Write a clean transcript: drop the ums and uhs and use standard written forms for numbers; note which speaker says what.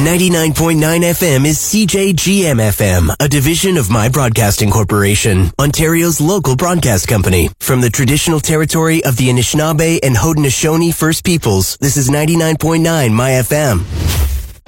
Speaker 1: 99.9 FM is CJGM-FM, a division of My Broadcasting Corporation, Ontario's local broadcast company. From the traditional territory of the Anishinaabe and Haudenosaunee First Peoples, this is 99.9 My FM.